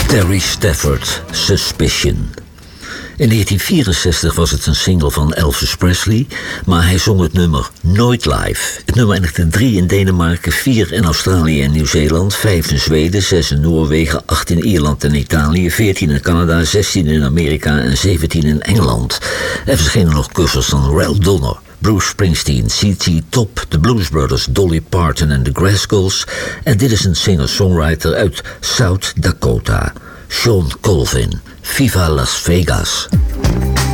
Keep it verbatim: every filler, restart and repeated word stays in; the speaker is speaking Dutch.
Terry Stafford, Suspicion. In negentien vierenzestig was het een single van Elvis Presley, maar hij zong het nummer nooit live. Het nummer eindigde drie in Denemarken, vier in Australië en Nieuw-Zeeland, vijf in Zweden, zes in Noorwegen, acht in Ierland en Italië, veertien in Canada, zestien in Amerika en zeventien in Engeland. Er verschenen nog covers van Ralph Donner, Bruce Springsteen, C T Top, The Blues Brothers, Dolly Parton en The Graskels. En dit is een singer-songwriter uit South Dakota, Sean Colvin. Viva Las Vegas.